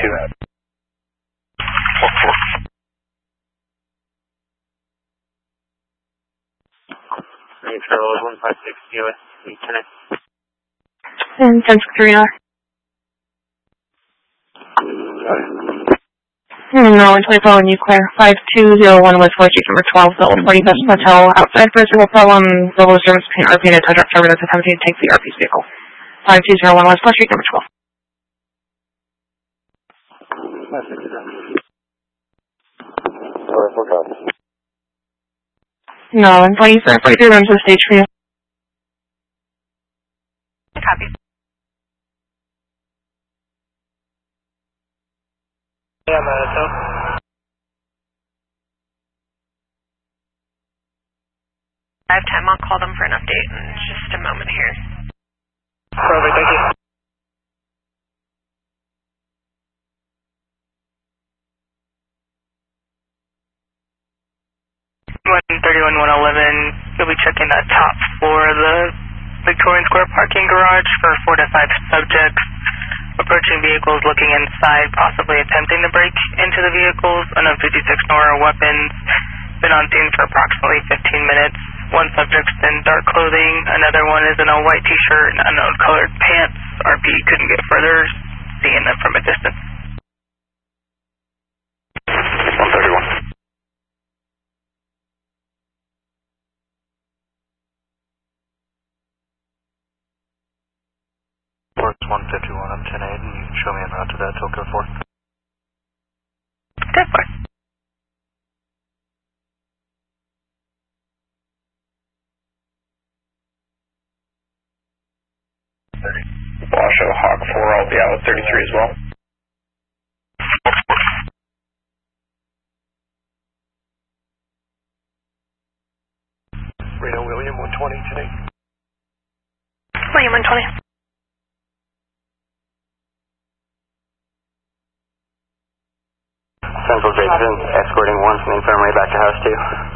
Charles 156 US, Lieutenant. And 10-3. No, 24 on Nuclear. 5201 West 4 Street, number 12, Built 40 Best Hotel. Outside first no problem. Global disturbance between RP and a tow truck driver that's attempting to take the RP's vehicle. 5201 West 4 Street, number 12. No, and 43 runs to the stage for you. Copy. Yeah, I'm out of town. I have time. I'll call them for an update in just a moment here. Perfect, thank you. You'll be checking that top floor of the Victorian Square parking garage for 4 to 5 subjects. Approaching vehicles, looking inside, possibly attempting to break into the vehicles. Unknown 56 Nora weapons. Been on scene for approximately 15 minutes. One subject's in dark clothing. Another one is in a white t-shirt and unknown colored pants. RP couldn't get further, seeing them from a distance. 131. Works 151, I'm 10-8, and you can show me en route to that Tokyo 4. Definitely. Washoe, Hawk 4, I'll be out with 33 as well. Reno William 120 today. William 120. Central Jacobson, escorting 1 from the infirmary back to house 2.